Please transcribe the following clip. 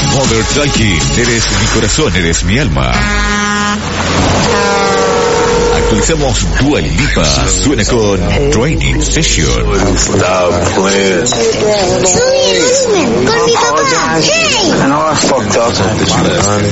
Modern Talking, eres mi corazón, eres mi alma. Actualizamos Dua Lipa, suena con Training Session. Con mi papá. ¡Hey!